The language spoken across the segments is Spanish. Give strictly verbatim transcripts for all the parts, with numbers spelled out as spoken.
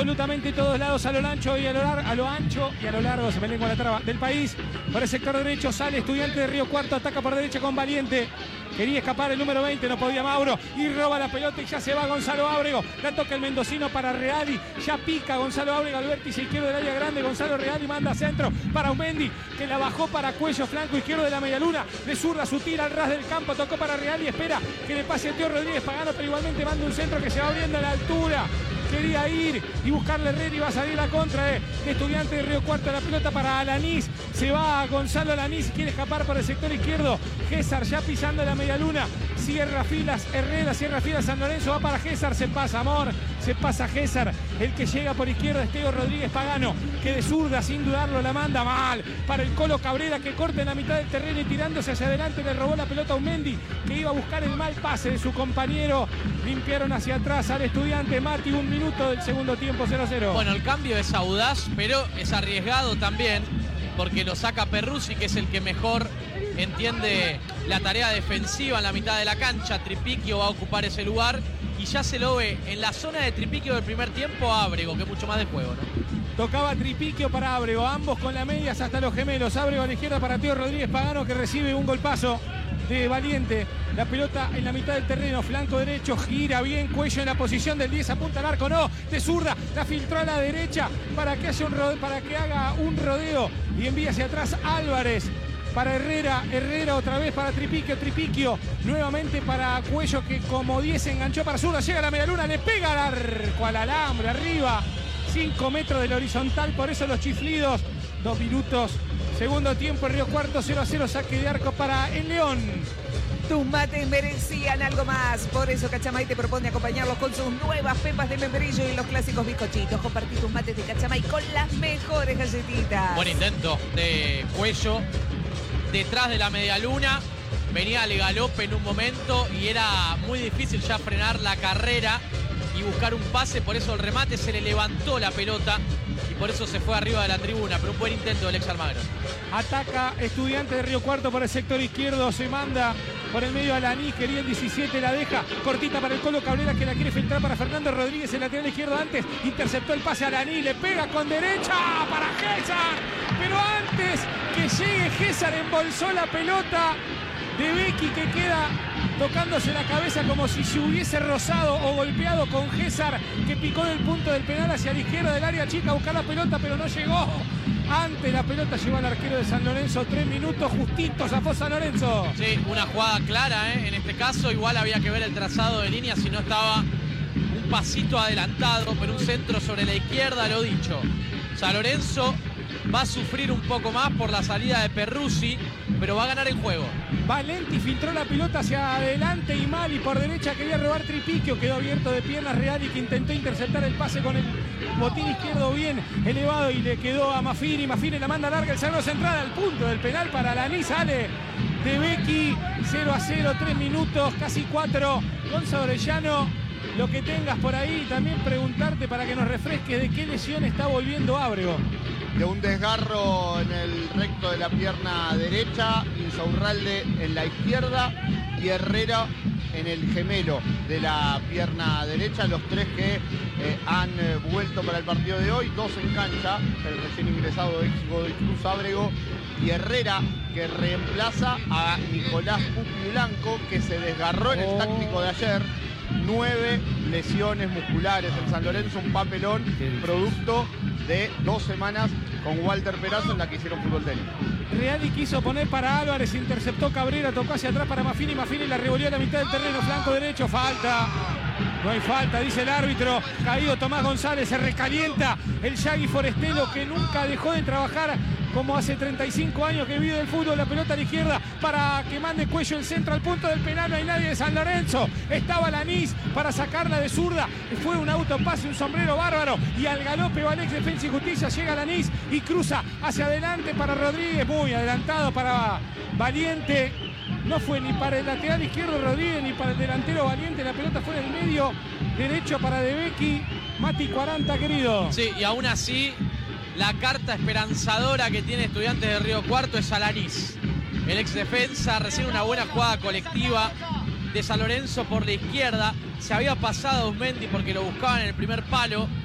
absolutamente todos lados, a lo ancho y a lo, lar- a lo ancho y a lo largo, se me lengua la traba, del país. Por el sector derecho sale Estudiante de Río Cuarto, ataca por derecha con Valiente. Quería escapar el número veinte, no podía Mauro, y roba la pelota y ya se va Gonzalo Ábrego. La toca el mendocino para Reali, ya pica Gonzalo Ábrego al vértice izquierdo del área grande. Gonzalo Reali manda centro para Aumendi, que la bajó para Cuello, flanco izquierdo de la medialuna. De zurda su tira al ras del campo, tocó para Reali, espera que le pase a Teo Rodríguez Pagano, pero igualmente manda un centro que se va abriendo a la altura. Quería ir y buscarle Herrera y va a salir la contra de Estudiante de Río Cuarto. La pelota para Alanís, se va Gonzalo Alanís, quiere escapar por el sector izquierdo. Gésar ya pisando la medialuna, cierra filas Herrera, cierra filas San Lorenzo, va para Gésar, se pasa Amor, se pasa Gésar. El que llega por izquierda es Teo Rodríguez Pagano, que de zurda sin dudarlo la manda mal para el Colo Cabrera, que corta en la mitad del terreno y tirándose hacia adelante le robó la pelota a Aumendi, que iba a buscar el mal pase de su compañero. Limpiaron hacia atrás al Estudiante. Mati, un minuto del segundo tiempo, cero a cero. Bueno, el cambio es audaz, pero es arriesgado también, porque lo saca Perruzzi, que es el que mejor entiende la tarea defensiva en la mitad de la cancha. Tripiquio va a ocupar ese lugar y ya se lo ve en la zona de Tripiquio del primer tiempo a Ábrego, que es mucho más de juego, ¿no? Tocaba Tripiquio para Ábrego, ambos con las medias hasta los gemelos. Ábrego a la izquierda para Teo Rodríguez Pagano, que recibe un golpazo de Valiente. La pelota en la mitad del terreno, flanco derecho, gira bien Cuello en la posición del diez, apunta al arco, no, de zurda, la filtró a la derecha para que, haya un rodeo, para que haga un rodeo y envía hacia atrás Álvarez para Herrera, Herrera otra vez para Tripiquio, Tripiquio nuevamente para Cuello, que como diez enganchó para zurda, llega a la medialuna, le pega al arco, al alambre, arriba, cinco metros del horizontal, por eso los chiflidos. Dos minutos, segundo tiempo, Río Cuarto, cero a cero, saque de arco para el León. Tus mates merecían algo más, por eso Cachamay te propone acompañarlos con sus nuevas pepas de membrillo y los clásicos bizcochitos. Compartí tus mates de Cachamay con las mejores galletitas. Buen intento de Cuello detrás de la medialuna, venía al galope en un momento y era muy difícil ya frenar la carrera y buscar un pase, por eso el remate se le levantó la pelota y por eso se fue arriba de la tribuna, pero un buen intento del ex Almagro. Ataca Estudiante de Río Cuarto por el sector izquierdo, se manda por el medio a Alanís, quería el diecisiete, la deja cortita para el Colo Cabrera, que la quiere filtrar para Fernando Rodríguez, el lateral izquierdo antes, interceptó el pase a Alanís, le pega con derecha para Gésar, pero antes que llegue Gésar embolsó la pelota de Becky, que queda tocándose la cabeza como si se hubiese rozado o golpeado con Gésar, que picó del punto del penal hacia la izquierda del área chica a buscar la pelota, pero no llegó. Antes la pelota llevó al arquero de San Lorenzo, tres minutos justitos a San Lorenzo. Sí, una jugada clara, ¿eh? En este caso igual había que ver el trazado de línea, si no estaba un pasito adelantado, pero un centro sobre la izquierda, lo dicho. San Lorenzo va a sufrir un poco más por la salida de Perruzzi, pero va a ganar el juego. Valenti filtró la pelota hacia adelante y mal, y por derecha quería robar Tripiquio, quedó abierto de piernas Reali, que intentó interceptar el pase con el botín izquierdo bien elevado y le quedó a Mafini. Mafini la manda larga, el sagro central al punto del penal para Alanís, sale de Becky, cero a cero, tres minutos, casi cuatro. Gonzalo Orellano, lo que tengas por ahí, también preguntarte para que nos refresques de qué lesión está volviendo Ábrego. De un desgarro en el recto de la pierna derecha, Insaurralde en la izquierda y Herrera en el gemelo de la pierna derecha. Los tres que eh, han eh, vuelto para el partido de hoy, dos en cancha, el recién ingresado de Godoy Cruz Ábrego y Herrera, que reemplaza a Nicolás Pupi Blanco, que se desgarró en el táctico de ayer. Nueve lesiones musculares en San Lorenzo, un papelón producto de dos semanas con Walter Perazo, en la que hicieron fútbol tenis. Reali quiso poner para Álvarez, interceptó Cabrera, tocó hacia atrás para Mafini, Mafini la revolvió a la mitad del terreno, flanco derecho, falta. No hay falta, dice el árbitro. Caído Tomás González, se recalienta el Yagui Forestelo, que nunca dejó de trabajar como hace treinta y cinco años que vive del fútbol. La pelota a la izquierda para que mande Cuello el centro al punto del penal. No hay nadie de San Lorenzo. Estaba Alanís para sacarla de zurda. Fue un autopase, un sombrero bárbaro. Y al galope va el ex Defensa y Justicia. Llega Alanís y cruza hacia adelante para Rodríguez. Muy adelantado para Valiente. No fue ni para el lateral izquierdo Rodríguez ni para el delantero Valiente. La pelota fue en el medio derecho para De Becchi. Mati cuarenta, querido. Sí, y aún así, la carta esperanzadora que tiene Estudiantes de Río Cuarto es Alanís. El ex defensa recibe una buena jugada colectiva de San Lorenzo por la izquierda. Se había pasado a Aumendi porque lo buscaban en el primer palo.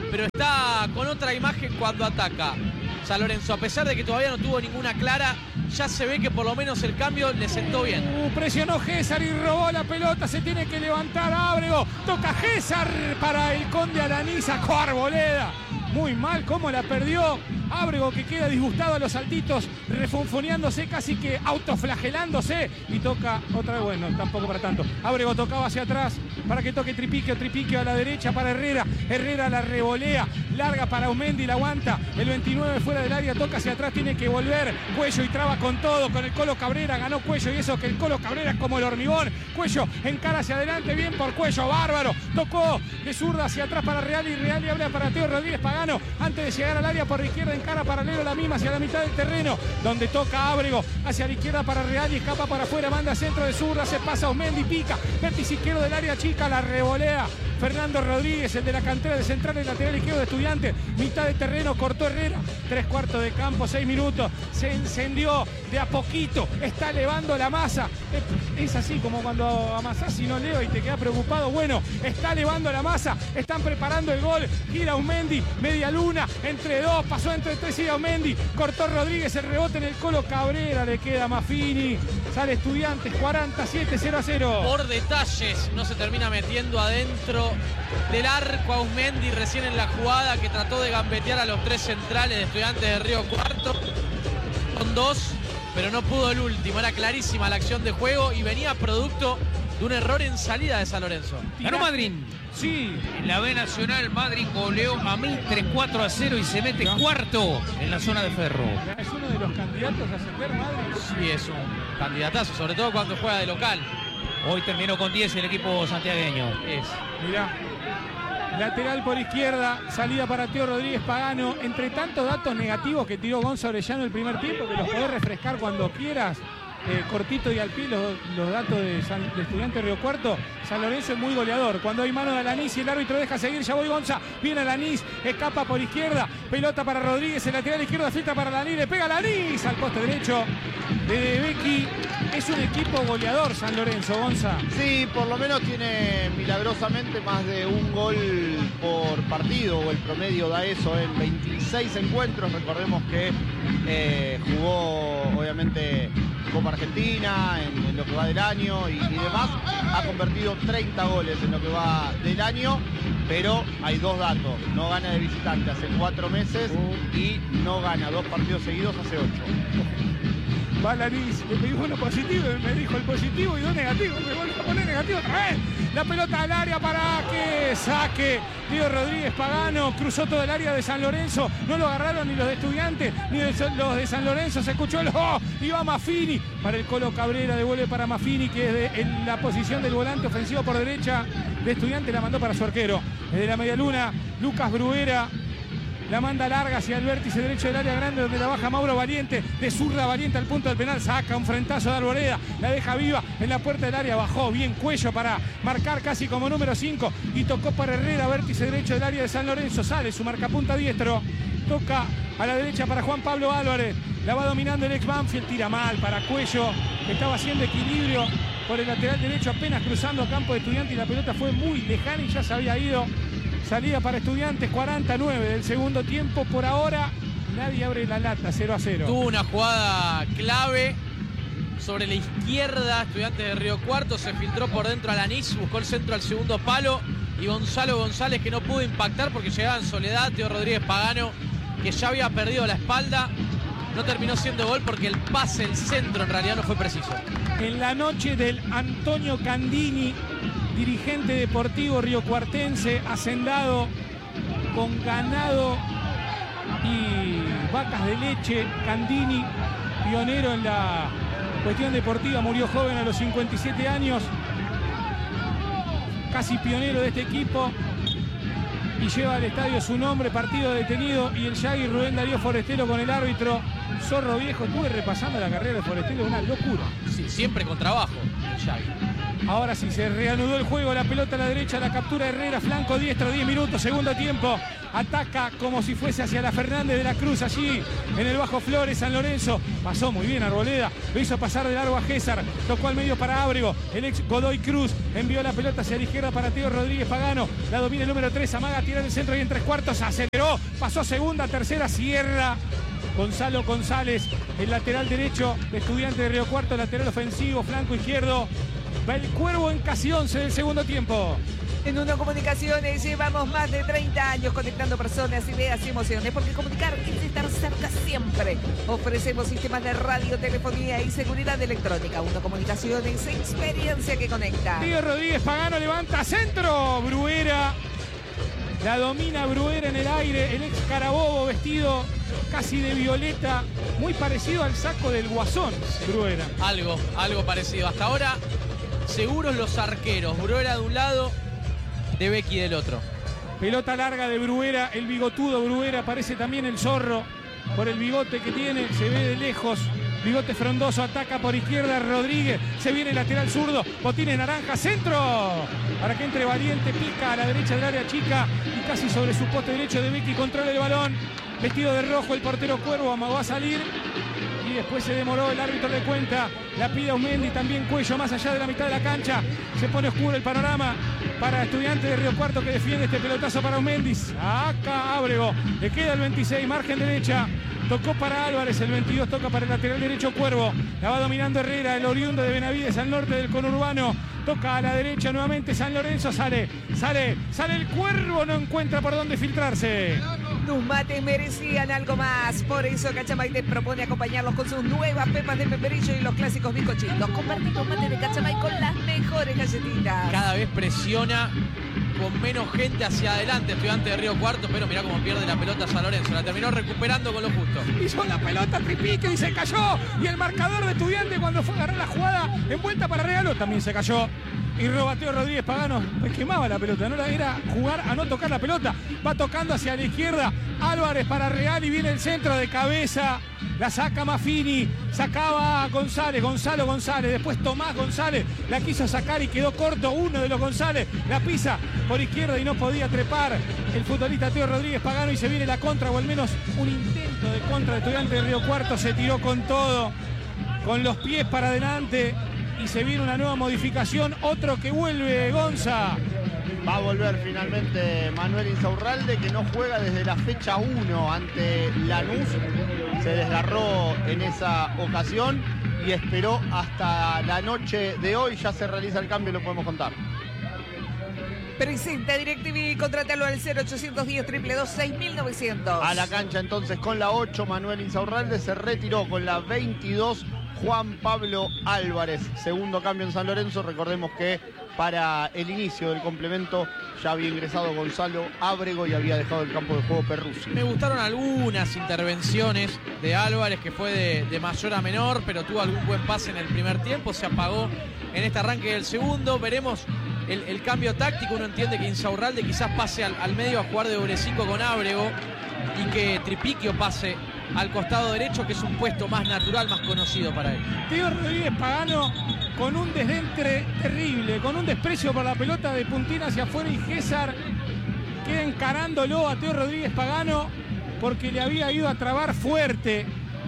pero está con otra imagen cuando ataca San Lorenzo. A pesar de que todavía no tuvo ninguna clara, ya se ve que por lo menos el cambio le sentó bien. Uh, presionó Gésar y robó la pelota, se tiene que levantar Ábrego. Toca Gésar para el Conde Alaní, sacó Arboleda. Muy mal, cómo la perdió. Ábrego que queda disgustado a los saltitos, refunfuneándose, casi que autoflagelándose. Y toca otra vez, bueno, tampoco para tanto. Ábrego tocaba hacia atrás para que toque Tripiquio. Tripiquio a la derecha para Herrera. Herrera la revolea, larga para Aumendi, la aguanta. El veintinueve fuera del área, toca hacia atrás, tiene que volver. Cuello y traba con todo, con el Colo Cabrera. Ganó Cuello y eso que el Colo Cabrera es como el hormigón. Cuello encara hacia adelante, bien por Cuello, bárbaro. Tocó de zurda hacia atrás para Real y Real y habla para Teo Rodríguez Pagano. Antes de llegar al área por la izquierda, encara paralelo a la misma hacia la mitad del terreno, donde toca Ábrego hacia la izquierda para Real y escapa para afuera, manda centro de zurda, se pasa Aumendi, pica, vértice izquierdo del área chica, la revolea Fernando Rodríguez, el de la cantera de Central, el lateral izquierdo de Estudiantes, mitad de terreno, cortó Herrera, tres cuartos de campo, seis minutos, se encendió de a poquito, está elevando la masa, es así como cuando amasás y no leo y te queda preocupado, bueno, está elevando la masa, están preparando el gol, gira Aumendi, media luna, entre dos, pasó entre tres y Aumendi, cortó Rodríguez, el rebote en el Colo Cabrera, le queda Maffini, sale Estudiantes, cuarenta y siete, cero a cero. Por detalles, no se termina metiendo adentro del arco Aumendi recién en la jugada, que trató de gambetear a los tres centrales de Estudiantes de Río Cuarto, con dos, pero no pudo el último, era clarísima la acción de juego y venía producto de un error en salida de San Lorenzo. Ganó Madrid. Sí. En la B Nacional, Madrid goleó a Mitre cuatro a cero y se mete no. cuarto en la zona de Ferro. Es uno de los candidatos a ascender, Madrid. Sí, es un candidatazo, sobre todo cuando juega de local. Hoy terminó con diez el equipo santiagueño. Es. Mirá. Lateral por izquierda, salida para Teo Rodríguez Pagano. Entre tantos datos negativos que tiró Gonza Orellano el primer tiempo, que los podés refrescar cuando quieras, eh, cortito y al pie los, los datos de, San, de Estudiantes Río Cuarto. San Lorenzo es muy goleador. Cuando hay mano de Alanís y el árbitro deja seguir, ya voy Gonza, viene Alanís, escapa por izquierda, pelota para Rodríguez, el lateral izquierdo, filtra para Alanís, le pega Alanís al poste derecho de Becky. Es un equipo goleador San Lorenzo, Gonza. Sí, por lo menos tiene milagrosamente más de un gol por partido, o el promedio da eso en veintiséis encuentros. Recordemos que eh, jugó obviamente Copa Argentina en, en lo que va del año y, y demás. Ha convertido treinta goles en lo que va del año, pero hay dos datos: no gana de visitante hace cuatro meses y no gana dos partidos seguidos hace ocho. Va Alanís, le pedí uno positivo y me dijo el positivo y dos negativos, me vuelve a poner negativo otra vez. La pelota al área para que saque Teo Rodríguez Pagano, cruzó todo el área de San Lorenzo, no lo agarraron ni los de Estudiantes ni de los de San Lorenzo, se escuchó el oh, y va Maffini para el Colo Cabrera, devuelve para Maffini, que es de, en la posición del volante ofensivo por derecha de Estudiantes, la mandó para su arquero. Desde la media luna, Lucas Bruera la manda larga hacia el vértice derecho del área grande, donde la baja Mauro Valiente, de zurda Valiente al punto del penal, saca un frentazo de Arboleda, la deja viva en la puerta del área, bajó bien Cuello para marcar casi como número cinco y tocó para Herrera, vértice derecho del área de San Lorenzo, sale su marcapunta diestro, toca a la derecha para Juan Pablo Álvarez, la va dominando el ex Banfield, tira mal para Cuello, que estaba haciendo equilibrio por el lateral derecho, apenas cruzando a campo de Estudiantes y la pelota fue muy lejana y ya se había ido. Salida para Estudiantes, cuarenta y nueve del segundo tiempo. Por ahora nadie abre la lata, cero a cero. Tuvo una jugada clave sobre la izquierda, Estudiantes de Río Cuarto, se filtró por dentro Alanís, buscó el centro al segundo palo y Gonzalo González, que no pudo impactar porque llegaba en soledad. Teo Rodríguez Pagano, que ya había perdido la espalda, no terminó siendo gol porque el pase, el centro en realidad no fue preciso. En la noche del Antonio Candini, dirigente deportivo riocuartense, hacendado con ganado y vacas de leche, Candini, pionero en la cuestión deportiva, murió joven a los cincuenta y siete años, casi pionero de este equipo, y lleva al estadio su nombre, partido detenido, y el Yagui Rubén Darío Forestelo con el árbitro. Zorro Viejo, estuve repasando la carrera de Forestelo, una locura. Sí, siempre con trabajo, el Yagui. Ahora sí, se reanudó el juego, la pelota a la derecha, la captura Herrera, flanco diestro, diez minutos, segundo tiempo. Ataca como si fuese hacia la Fernández de la Cruz, allí en el Bajo Flores, San Lorenzo. Pasó muy bien Arboleda, lo hizo pasar de largo a Gésar, tocó al medio para Ábrego, el ex Godoy Cruz envió la pelota hacia la izquierda para Teo Rodríguez Pagano, la domina el número tres, amaga, tira en el centro y en tres cuartos, aceleró, pasó segunda, tercera, cierra. Gonzalo González, el lateral derecho de Estudiantes de Río Cuarto, lateral ofensivo, flanco izquierdo. Va el Cuervo en casi once del segundo tiempo. En Uno Comunicaciones llevamos más de treinta años conectando personas, ideas y emociones, porque comunicar es estar cerca siempre. Ofrecemos sistemas de radio, telefonía y seguridad electrónica. Uno Comunicaciones, experiencia que conecta. Teo Rodríguez Pagano levanta centro. Bruera, la domina Bruera en el aire. El ex Carabobo vestido casi de violeta, muy parecido al saco del Guasón, Bruera. Algo, algo parecido. Hasta ahora, seguros los arqueros. Bruera de un lado, de Becky del otro. Pelota larga de Bruera, el bigotudo Bruera, parece también el zorro por el bigote que tiene, se ve de lejos. Bigote frondoso, ataca por izquierda Rodríguez, se viene el lateral zurdo, botines naranja, centro, para que entre Valiente, pica a la derecha del área chica y casi sobre su poste derecho de Becky, controla el balón, vestido de rojo el portero Cuervo, amagó a salir y después se demoró, el árbitro le cuenta, la pide a Aumendi, también Cuello más allá de la mitad de la cancha, se pone oscuro el panorama para Estudiantes de Río Cuarto que defiende este pelotazo para Aumendi, saca Ábrego, le queda el veintiséis, margen derecha. Tocó para Álvarez, el veintidós toca para el lateral derecho Cuervo. La va dominando Herrera, el oriundo de Benavides al norte del conurbano. Toca a la derecha nuevamente San Lorenzo, sale, sale, sale el Cuervo, no encuentra por dónde filtrarse. Tus mates merecían algo más. Por eso Cachamay te propone acompañarlos con sus nuevas pepas de membrillo y los clásicos bizcochitos. Comparte tus mates de Cachamay con las mejores galletitas. Cada vez presiona con menos gente hacia adelante Estudiante de Río Cuarto, pero mirá cómo pierde la pelota San Lorenzo. La terminó recuperando con lo justo. Hizo la pelota Tripique y se cayó. Y el marcador de Estudiantes cuando fue a agarrar la jugada en vuelta para Regalo también se cayó. Y Robateo Rodríguez Pagano pues quemaba la pelota, no era jugar a no tocar la pelota. Va tocando hacia la izquierda. Álvarez para Real y viene el centro de cabeza. La saca Maffini, sacaba a González, Gonzalo González, después Tomás González, la quiso sacar y quedó corto uno de los González, la pisa por izquierda y no podía trepar el futbolista Teo Rodríguez Pagano y se viene la contra, o al menos un intento de contra de Estudiantes de Río Cuarto, se tiró con todo, con los pies para adelante y se viene una nueva modificación, otro que vuelve Gonza. Va a volver finalmente Manuel Insaurralde, que no juega desde la fecha uno ante Lanús. Se desgarró en esa ocasión y esperó hasta la noche de hoy. Ya se realiza el cambio y lo podemos contar. Presenta DirecTV, contrátalo al cero ochocientos diez, doble dos, seis mil novecientos. A la cancha entonces con la ocho Manuel Insaurralde, se retiró con la veintidós Juan Pablo Álvarez. Segundo cambio en San Lorenzo. Recordemos que para el inicio del complemento ya había ingresado Gonzalo Ábrego y había dejado el campo de juego Perruzzi. Me gustaron algunas intervenciones de Álvarez, que fue de, de mayor a menor, pero tuvo algún buen pase en el primer tiempo, se apagó en este arranque del segundo. Veremos el, el cambio táctico. Uno entiende que Insaurralde quizás pase al, al medio a jugar de doble cinco con Ábrego y que Tripiquio pase al costado derecho, que es un puesto más natural, más conocido para él. Teo Rodríguez Pagano con un desdentre terrible, con un desprecio por la pelota de puntín hacia afuera, y Gésar queda encarándolo a Teo Rodríguez Pagano porque le había ido a trabar fuerte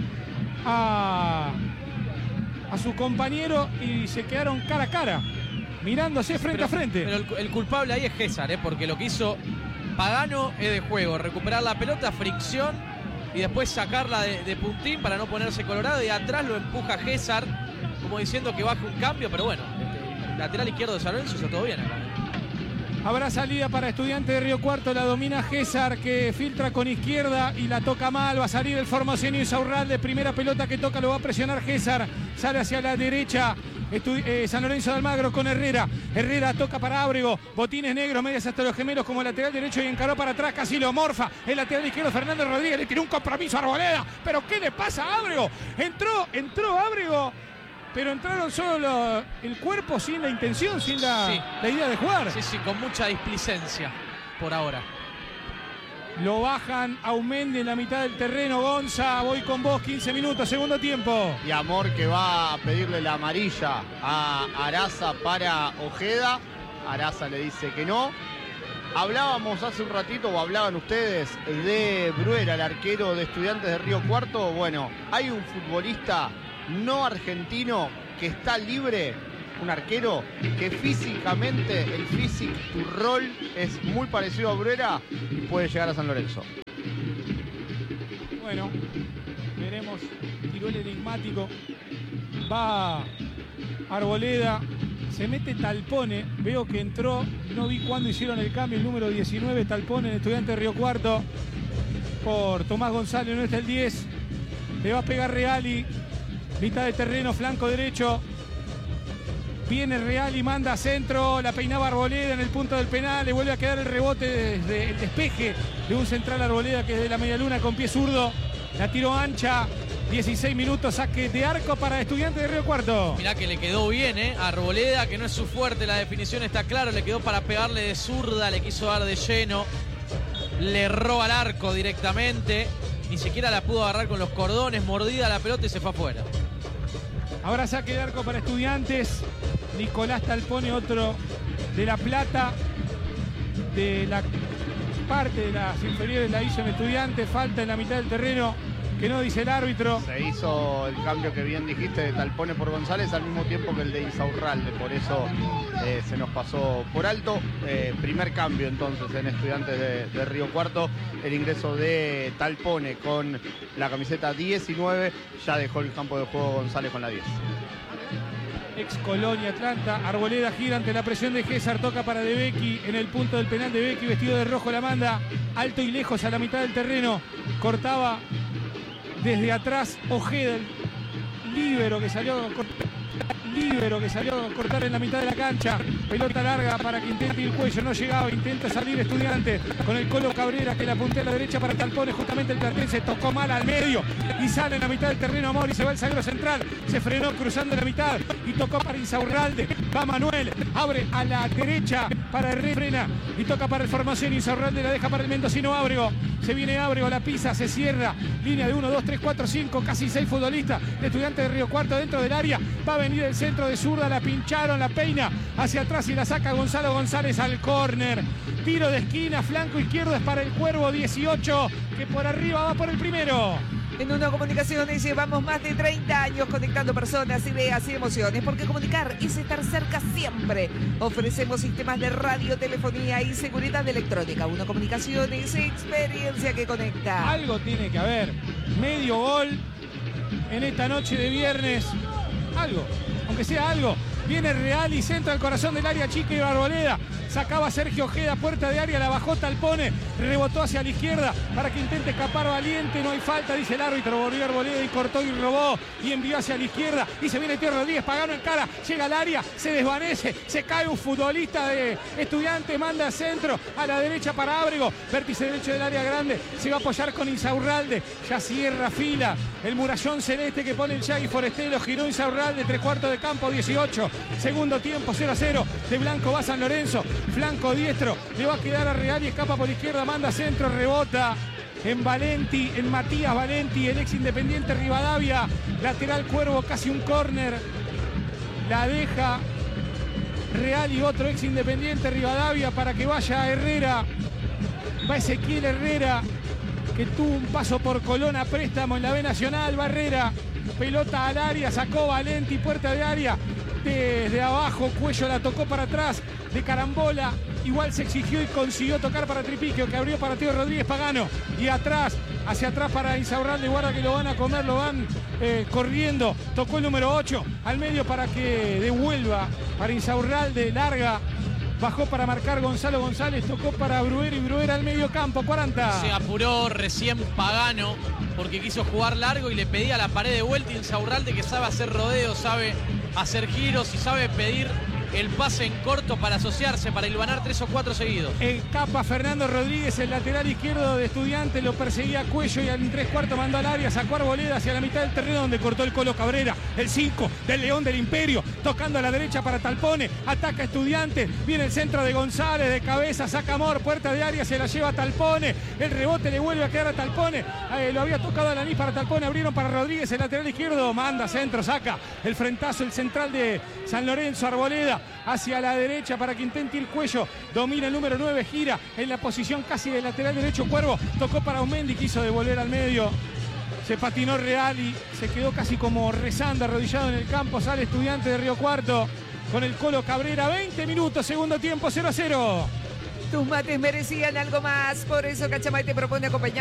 a, a su compañero y se quedaron cara a cara, mirándose frente pero, a frente. Pero el, el culpable ahí es Gésar, ¿eh? Porque lo que hizo Pagano es de juego, recuperar la pelota, fricción y después sacarla de, de puntín para no ponerse colorado, y atrás lo empuja Gésar como diciendo que baje un cambio, pero bueno, este, lateral izquierdo de San Lorenzo hizo todo bien acá. Habrá salida para Estudiantes de Río Cuarto, la domina Gésar, que filtra con izquierda y la toca mal, va a salir el formoseño Insaurralde, primera pelota que toca, lo va a presionar Gésar, sale hacia la derecha. Estu eh, San Lorenzo de Almagro con Herrera. Herrera toca para Ábrego. Botines negros, medias hasta los gemelos como lateral derecho y encaró para atrás. Casi lo morfa. El lateral izquierdo Fernando Rodríguez. Le tiró un compromiso a Arboleda. ¿Pero qué le pasa a Ábrego? Entró, entró Ábrego. Pero entraron solo lo, el cuerpo sin la intención, sin la, sí. la idea de jugar. Sí, sí, con mucha displicencia por ahora. Lo bajan a Aumendi en la mitad del terreno. Gonza, voy con vos, quince minutos, segundo tiempo. Y Amor que va a pedirle la amarilla a Araza para Ojeda. Araza le dice que no. Hablábamos hace un ratito, o hablaban ustedes, de Bruera, el arquero de Estudiantes de Río Cuarto. Bueno, hay un futbolista no argentino que está libre, un arquero que físicamente, el físico, tu rol es muy parecido a Bruera y puede llegar a San Lorenzo. Bueno, veremos, tiró el enigmático, va Arboleda. Se mete Talpone, veo que entró, no vi cuándo hicieron el cambio, el número diecinueve, Talpone, en Estudiante de Río Cuarto, por Tomás González, no está el diez, le va a pegar Reali, mitad de terreno, flanco derecho, viene Reali, manda centro, la peinaba Arboleda en el punto del penal, le vuelve a quedar el rebote desde el despeje de un central Arboleda que es de la media luna con pie zurdo, la tiró ancha. dieciséis minutos, saque de arco para Estudiantes de Río Cuarto. Mirá que le quedó bien, ¿eh? A Arboleda, que no es su fuerte, la definición está clara, le quedó para pegarle de zurda, le quiso dar de lleno, le erró al arco directamente, ni siquiera la pudo agarrar con los cordones, mordida la pelota y se fue afuera. Ahora saque de arco para Estudiantes, Nicolás Talpone, otro de La Plata, de la parte de las inferiores la hizo en Estudiantes, falta en la mitad del terreno. Que no dice el árbitro. Se hizo el cambio que bien dijiste de Talpone por González al mismo tiempo que el de Insaurralde, por eso eh, se nos pasó por alto. Eh, primer cambio entonces en Estudiantes de, de Río Cuarto, el ingreso de Talpone con la camiseta diecinueve, ya dejó el campo de juego González con la diez. Ex Colonia Atlanta, Arboleda gira ante la presión de Gésar, toca para De Becchi en el punto del penal. De Becchi vestido de rojo la manda alto y lejos a la mitad del terreno, cortaba desde atrás Ojeda, el líbero que salió líbero que salió a cortar en la mitad de la cancha, pelota larga para que intente el cuello, no llegaba, intenta salir Estudiante con el Colo Cabrera que la puntea a la derecha para Talpone, justamente el platense tocó mal al medio y sale en la mitad del terreno Amor y se va el zaguero central, se frenó cruzando la mitad y tocó para Insaurralde, va Manuel, abre a la derecha para Herrera y toca para el formación, Insaurralde la deja para el mendocino Ábrego, se viene Ábrego, la pisa, se cierra, línea de uno, dos, tres, cuatro, cinco, casi seis futbolistas de Estudiantes de Río Cuarto dentro del área, va a venir el centro de zurda, la pincharon, la peina hacia atrás y la saca Gonzalo González al córner, tiro de esquina, flanco izquierdo es para el Cuervo dieciocho, que por arriba va por el primero. En Uno Comunicaciones llevamos más de treinta años conectando personas, ideas y emociones, porque comunicar es estar cerca siempre. Ofrecemos sistemas de radio, telefonía y seguridad electrónica. Uno Comunicaciones, experiencia que conecta. Algo tiene que haber, medio gol en esta noche de viernes, algo, aunque sea algo. Viene Real y centra al corazón del área chica y Arboleda. Sacaba Sergio Ojeda, puerta de área, la bajó Talpone, rebotó hacia la izquierda para que intente escapar Valiente, no hay falta, dice el árbitro, volvió Arboleda y cortó y robó y envió hacia la izquierda y se viene Tío Rodríguez, Pagano en cara, llega al área, se desvanece, se cae un futbolista de Estudiantes, manda al centro, a la derecha para Ábrego, vértice derecho del área grande, se va a apoyar con Insaurralde, ya cierra fila, el murallón celeste que pone el Yagui Forestelo, giró Insaurralde, tres cuartos de campo, dieciocho, segundo tiempo, cero a cero, de blanco va San Lorenzo, flanco diestro, le va a quedar a Real y escapa por izquierda, manda centro, rebota en Valenti, en Matías Valenti, el ex Independiente Rivadavia, lateral Cuervo, casi un córner, la deja Real y otro ex Independiente Rivadavia para que vaya Herrera, va Ezequiel Herrera, que tuvo un paso por Colón a préstamo en la B Nacional, Barrera, pelota al área, sacó Valenti, puerta de área, desde abajo, Cuello la tocó para atrás, de carambola, igual se exigió y consiguió tocar para Tripiquio, que abrió para Tío Rodríguez Pagano, y atrás, hacia atrás para Insaurralde, guarda que lo van a comer, lo van eh, corriendo, tocó el número ocho, al medio para que devuelva, para Insaurralde, larga, bajó para marcar Gonzalo González, tocó para Bruer y Bruer al medio campo, cuarenta. Se apuró recién Pagano porque quiso jugar largo y le pedía la pared de vuelta. Insaurralde, que sabe hacer rodeo, sabe hacer giros y sabe pedir el pase en corto para asociarse, para hilvanar tres o cuatro seguidos. Escapa Fernando Rodríguez, el lateral izquierdo de Estudiantes, lo perseguía Cuello y en tres cuartos mandó al área, sacó Arboleda hacia la mitad del terreno donde cortó el Colo Cabrera, el cinco del León del Imperio, tocando a la derecha para Talpone, ataca Estudiantes, viene el centro de González, de cabeza, saca Amor, puerta de área, se la lleva a Talpone, el rebote le vuelve a quedar a Talpone, eh, lo había tocado a Lanís para Talpone, abrieron para Rodríguez, el lateral izquierdo, manda centro, saca el frentazo, el central de San Lorenzo, Arboleda, hacia la derecha para que intente ir Cuello, domina el número nueve, gira en la posición casi de lateral derecho, Cuervo, tocó para Aumendi, quiso devolver al medio, se patinó Real y se quedó casi como rezando, arrodillado en el campo, sale Estudiante de Río Cuarto con el Colo Cabrera, veinte minutos, segundo tiempo, cero a cero. Tus mates merecían algo más, por eso Cachamay te propone acompañar